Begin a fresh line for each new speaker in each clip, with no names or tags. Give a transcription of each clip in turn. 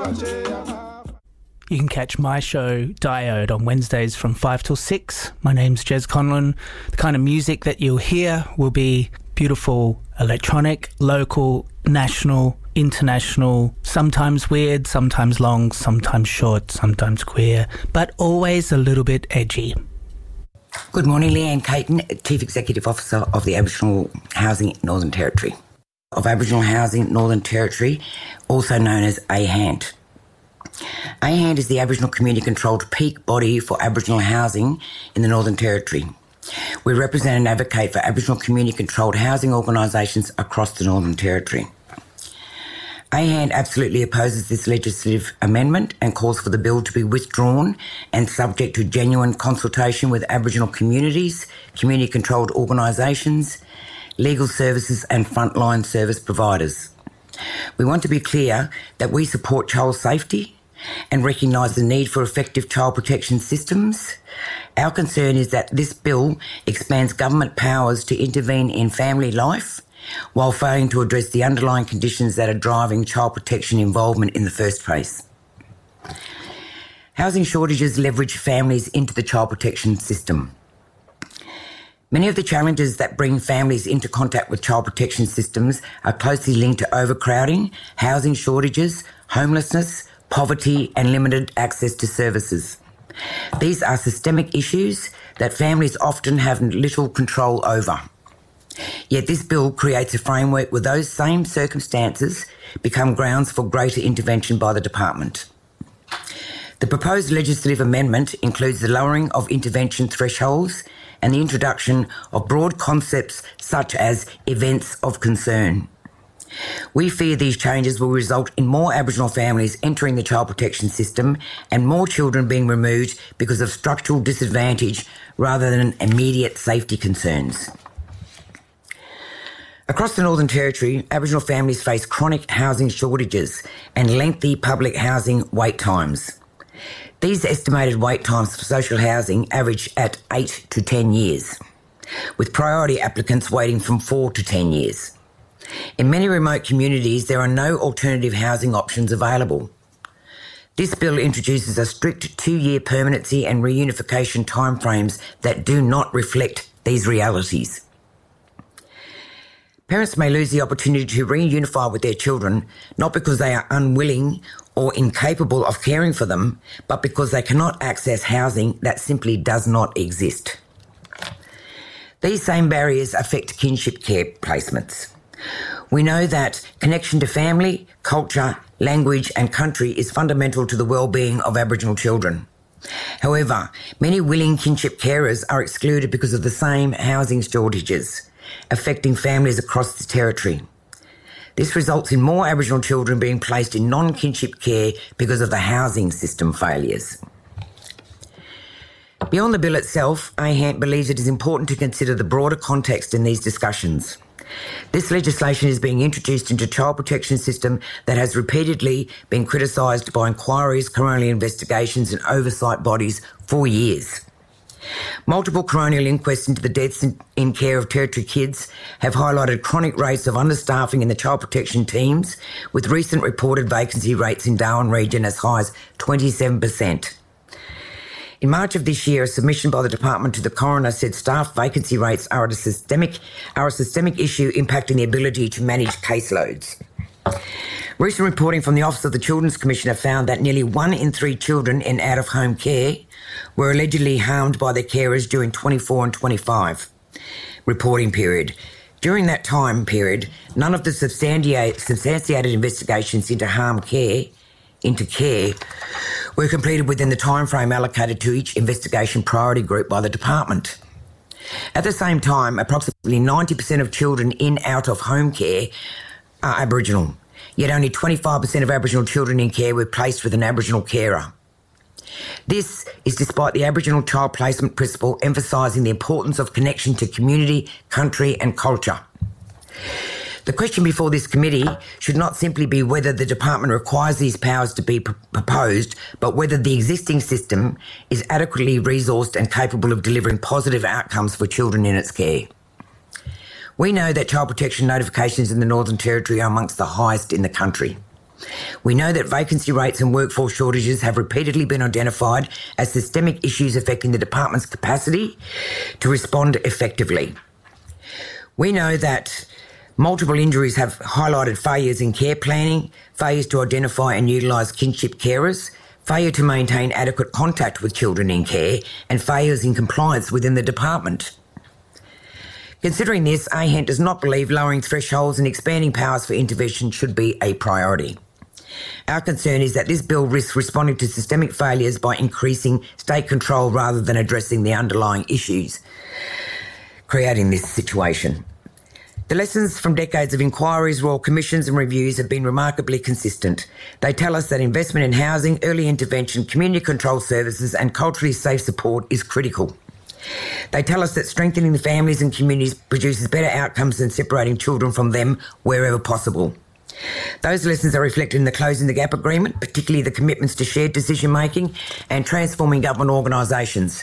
You can catch my show, Diode, on Wednesdays from 5 till 6. My name's Jez Conlon. The kind of music that you'll hear will be beautiful electronic, local, national, international, sometimes weird, sometimes long, sometimes short, sometimes queer, but always a little bit edgy.
Good morning, Leanne Caton, Chief Executive Officer of the Aboriginal Housing Northern Territory. Of Aboriginal Housing Northern Territory, also known as AHANT. AHANT is the Aboriginal community-controlled peak body for Aboriginal housing in the Northern Territory. We represent and advocate for Aboriginal community-controlled housing organisations across the Northern Territory. AHANT absolutely opposes this legislative amendment and calls for the bill to be withdrawn and subject to genuine consultation with Aboriginal communities, community-controlled organisations, legal services and frontline service providers. We want to be clear that we support child safety and recognise the need for effective child protection systems. Our concern is that this bill expands government powers to intervene in family life while failing to address the underlying conditions that are driving child protection involvement in the first place. Housing shortages leverage families into the child protection system. Many of the challenges that bring families into contact with child protection systems are closely linked to overcrowding, housing shortages, homelessness, poverty and limited access to services. These are systemic issues that families often have little control over. Yet this bill creates a framework where those same circumstances become grounds for greater intervention by the department. The proposed legislative amendment includes the lowering of intervention thresholds and the introduction of broad concepts such as events of concern. We fear these changes will result in more Aboriginal families entering the child protection system and more children being removed because of structural disadvantage rather than immediate safety concerns. Across the Northern Territory, Aboriginal families face chronic housing shortages and lengthy public housing wait times. These estimated wait times for social housing average at 8 to 10 years, with priority applicants waiting from 4 to 10 years. In many remote communities, there are no alternative housing options available. This bill introduces a strict 2-year permanency and reunification timeframes that do not reflect these realities. Parents may lose the opportunity to reunify with their children, not because they are unwilling or incapable of caring for them, but because they cannot access housing that simply does not exist. These same barriers affect kinship care placements. We know that connection to family, culture, language and country is fundamental to the well-being of Aboriginal children. However, many willing kinship carers are excluded because of the same housing shortages, affecting families across the territory. This results in more Aboriginal children being placed in non-kinship care because of the housing system failures. Beyond the bill itself, AHANT believes it is important to consider the broader context in these discussions. This legislation is being introduced into a child protection system that has repeatedly been criticised by inquiries, coronial investigations and oversight bodies for years. Multiple coronial inquests into the deaths in care of Territory kids have highlighted chronic rates of understaffing in the child protection teams, with recent reported vacancy rates in Darwin region as high as 27%. In March of this year, a submission by the department to the coroner said staff vacancy rates are a systemic issue impacting the ability to manage caseloads. Recent reporting from the Office of the Children's Commissioner found that nearly 1 in 3 children in out-of-home care were allegedly harmed by their carers during 24 and 25 reporting period. During that time period, none of the substantiated investigations into care were completed within the timeframe allocated to each investigation priority group by the department. At the same time, approximately 90% of children in out-of-home care are Aboriginal, yet only 25% of Aboriginal children in care were placed with an Aboriginal carer. This is despite the Aboriginal child placement principle emphasising the importance of connection to community, country and culture. The question before this committee should not simply be whether the department requires these powers to be proposed, but whether the existing system is adequately resourced and capable of delivering positive outcomes for children in its care. We know that child protection notifications in the Northern Territory are amongst the highest in the country. We know that vacancy rates and workforce shortages have repeatedly been identified as systemic issues affecting the department's capacity to respond effectively. We know that multiple injuries have highlighted failures in care planning, failures to identify and utilise kinship carers, failure to maintain adequate contact with children in care, and failures in compliance within the department. Considering this, AHENT does not believe lowering thresholds and expanding powers for intervention should be a priority. Our concern is that this bill risks responding to systemic failures by increasing state control rather than addressing the underlying issues creating this situation. The lessons from decades of inquiries, royal commissions and reviews have been remarkably consistent. They tell us that investment in housing, early intervention, community control services and culturally safe support is critical. They tell us that strengthening the families and communities produces better outcomes than separating children from them wherever possible. Those lessons are reflected in the Closing the Gap agreement, particularly the commitments to shared decision-making and transforming government organisations.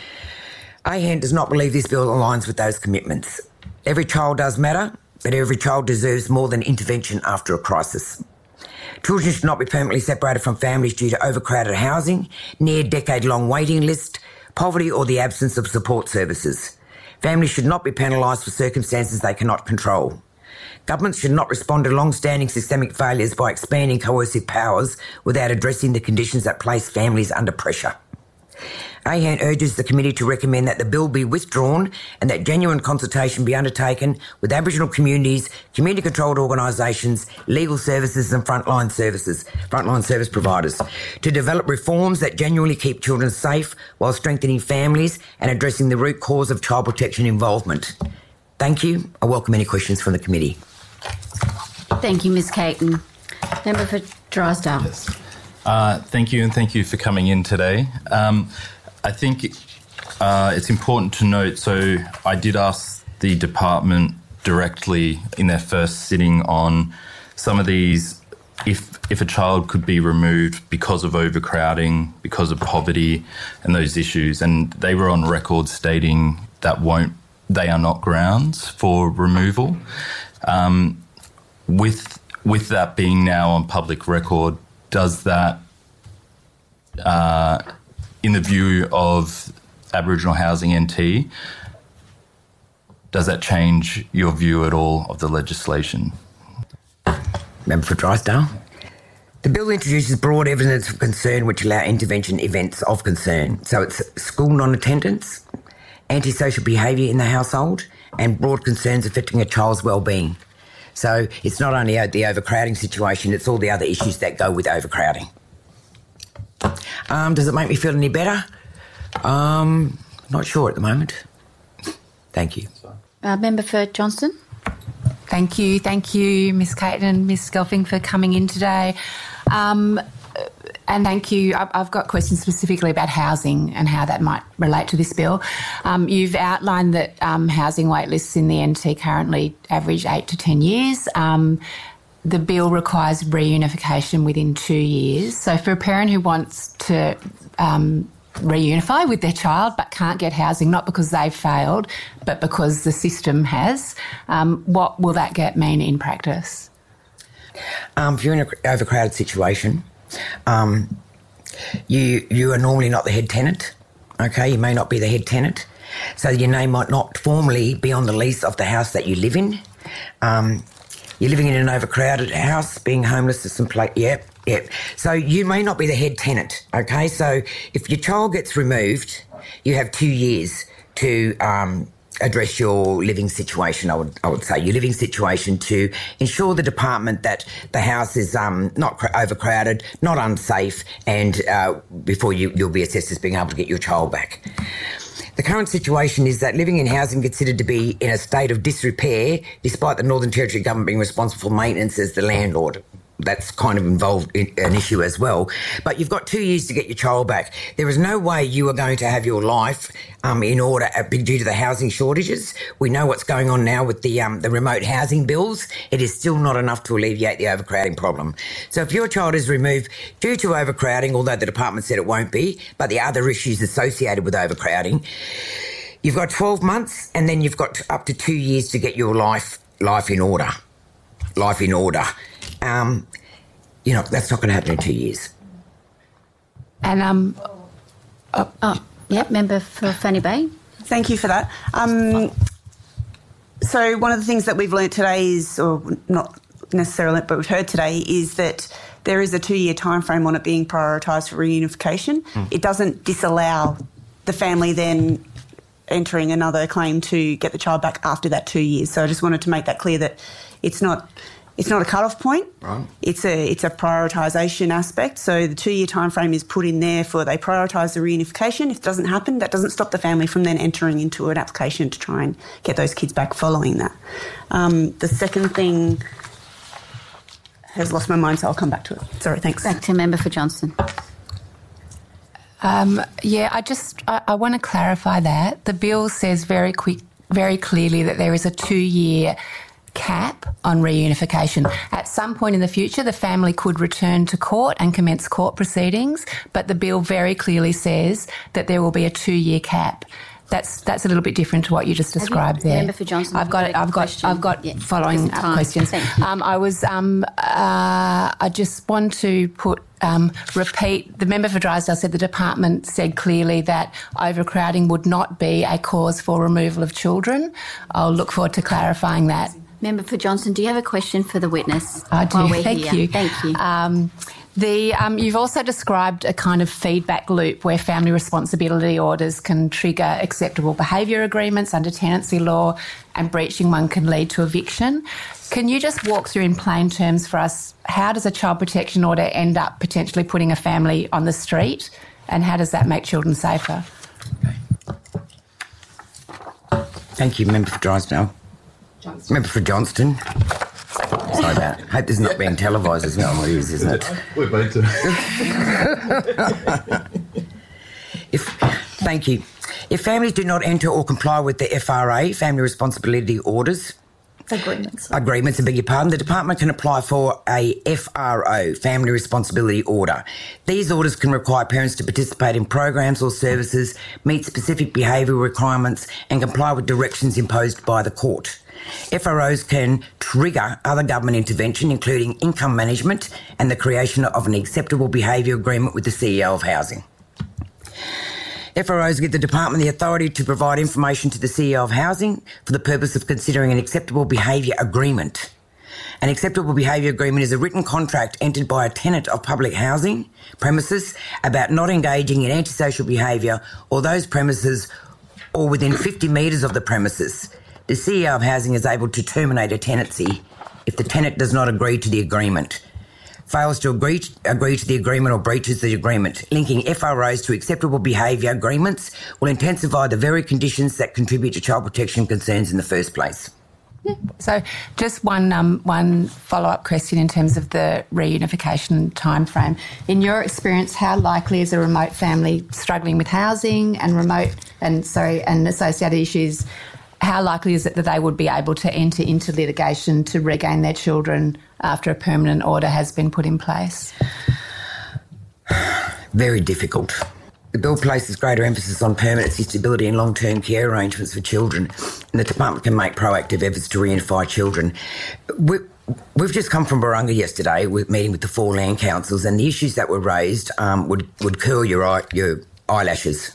AHENT does not believe this bill aligns with those commitments. Every child does matter, but every child deserves more than intervention after a crisis. Children should not be permanently separated from families due to overcrowded housing, near decade-long waiting list, poverty or the absence of support services. Families should not be penalised for circumstances they cannot control. Governments should not respond to long-standing systemic failures by expanding coercive powers without addressing the conditions that place families under pressure. AHENT urges the committee to recommend that the bill be withdrawn and that genuine consultation be undertaken with Aboriginal communities, community-controlled organisations, legal services and frontline service providers to develop reforms that genuinely keep children safe while strengthening families and addressing the root cause of child protection involvement. Thank you. I welcome any questions from the committee.
Thank you, Ms Caton. Member for Drysdale.
Yes. Thank you, and thank you for coming in today. I think it's important to note, so I did ask the department directly in their first sitting on some of these, if a child could be removed because of overcrowding, because of poverty and those issues, and they were on record stating that they are not grounds for removal. With that being now on public record, does that, in the view of Aboriginal Housing NT, does that change your view at all of the legislation?
Member for Drysdale. The bill introduces broad evidence of concern which allow intervention events of concern. So it's school non-attendance, antisocial behaviour in the household, and broad concerns affecting a child's well-being. So it's not only the overcrowding situation, it's all the other issues that go with overcrowding. Does it make me feel any better? Not sure at the moment. Thank you.
Member for Johnston.
Thank you, Ms Caton and Ms Gelfing for coming in today. And thank you. I've got questions specifically about housing and how that might relate to this bill. You've outlined that housing wait lists in the NT currently average 8 to 10 years. The bill requires reunification within 2 years. So for a parent who wants to reunify with their child but can't get housing, not because they've failed, but because the system has, what will that mean in practice?
If you're in an overcrowded situation, you are normally not the head tenant, okay? You may not be the head tenant. So your name might not formally be on the lease of the house that you live in. You're living in an overcrowded house, being homeless at some place. Yep. So you may not be the head tenant, okay? So if your child gets removed, you have 2 years to address your living situation, I would say, your living situation, to ensure the department that the house is not overcrowded, not unsafe, and before you'll be assessed as being able to get your child back. The current situation is that living in housing considered to be in a state of disrepair, despite the Northern Territory government being responsible for maintenance as the landlord. That's kind of involved in an issue as well. But you've got 2 years to get your child back. There is no way you are going to have your life in order due to the housing shortages. We know what's going on now with the remote housing bills. It is still not enough to alleviate the overcrowding problem. So if your child is removed due to overcrowding, although the department said it won't be, but the other issues associated with overcrowding, you've got 12 months and then you've got up to 2 years to get your life in order. that's not going to happen in 2 years.
And
member for Fanny Bay.
Thank you for that. So one of the things that we've learnt today is, or not necessarily, but we've heard today, is that there is a 2-year time frame on it being prioritised for reunification. It doesn't disallow the family then entering another claim to get the child back after that 2 years. So I just wanted to make that clear that it's not a cut-off point.
Right.
It's a prioritisation aspect. So the 2-year time frame is put in there for they prioritise the reunification. If it doesn't happen, that doesn't stop the family from then entering into an application to try and get those kids back following that. The second thing has lost my mind, so I'll come back to it. Sorry, thanks.
Back to member for Johnston.
I want to clarify that. The bill says very clearly that there is a 2-year cap on reunification. At some point in the future, the family could return to court and commence court proceedings, but the bill very clearly says that there will be a 2-year cap. That's a little bit different to what you just described there.
Member for Johnston.
I've got following up questions.
Thank you.
I just want to repeat. The member for Drysdale said the department said clearly that overcrowding would not be a cause for removal of children. I'll look forward to clarifying that.
Member for Johnston, do you have a question for the witness?
I do.
While we're
Thank
here?
you.
Thank you.
You've also described a kind of feedback loop where family responsibility orders can trigger acceptable behaviour agreements under tenancy law, and breaching one can lead to eviction. Can you just walk through in plain terms for us, how does a child protection order end up potentially putting a family on the street, and how does that make children safer?
Thank you, member for Drysdale. Member for Johnston. Sorry about it. I hope this is not being televised as well, isn't it?
We're both to.
Thank you. If families do not enter or comply with the FRA, Family Responsibility Orders, Agreements, I beg your pardon, the department can apply for a FRO, Family Responsibility Order. These orders can require parents to participate in programs or services, meet specific behavioural requirements and comply with directions imposed by the court. FROs can trigger other government intervention, including income management and the creation of an acceptable behaviour agreement with the CEO of Housing. FROs give the department the authority to provide information to the CEO of Housing for the purpose of considering an acceptable behaviour agreement. An acceptable behaviour agreement is a written contract entered by a tenant of public housing premises about not engaging in antisocial behaviour or those premises or within 50 metres of the premises. The CEO of Housing is able to terminate a tenancy if the tenant does not agree to the agreement, fails to agree to the agreement or breaches the agreement. Linking FROs to acceptable behaviour agreements will intensify the very conditions that contribute to child protection concerns in the first place.
So just one follow-up question in terms of the reunification timeframe. In your experience, how likely is a remote family struggling with housing and associated issues, how likely is it that they would be able to enter into litigation to regain their children after a permanent order has been put in place?
Very difficult. The bill places greater emphasis on permanent stability and long-term care arrangements for children, and the department can make proactive efforts to reunify children. We've just come from Barunga yesterday with meeting with the 4 land councils, and the issues that were raised would curl your eyelashes.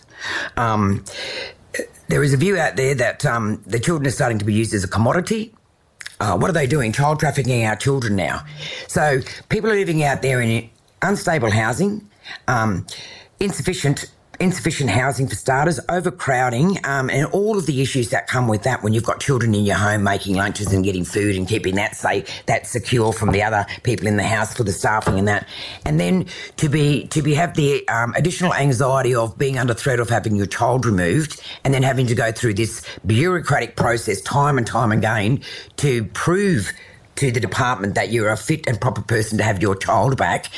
There is a view out there that the children are starting to be used as a commodity. What are they doing? Child trafficking our children now. So people are living out there in unstable housing, insufficient housing for starters, overcrowding, and all of the issues that come with that when you've got children in your home making lunches and getting food and keeping that safe, that secure from the other people in the house for the staffing and that. And then to have the additional anxiety of being under threat of having your child removed and then having to go through this bureaucratic process time and time again to prove to the department that you're a fit and proper person to have your child back,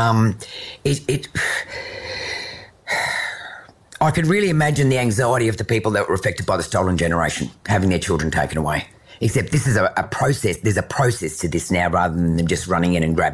I could really imagine the anxiety of the people that were affected by the stolen generation, having their children taken away. Except this is a process. There's a process to this now rather than them just running in and grabbing